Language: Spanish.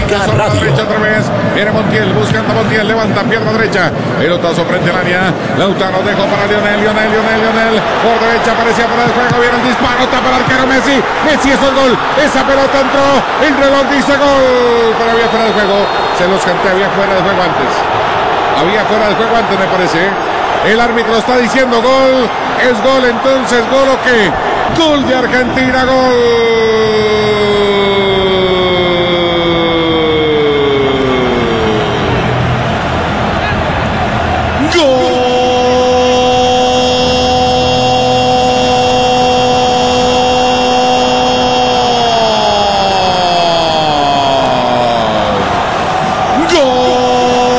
Marca Radio. Derecha otra vez. Viene Montiel, buscando a Montiel, levanta pierna derecha. Pelotazo frente al área. Lautaro dejó para Lionel. Por derecha aparecía por el juego. Viene el disparo, tapa el arquero Messi. Messi es el gol. Esa pelota entró. El reloj dice gol. Pero había fuera del juego. Se los canté, había fuera del juego antes. Me parece. El árbitro está diciendo gol. Es gol, entonces gol o qué. Gol de Argentina, gol.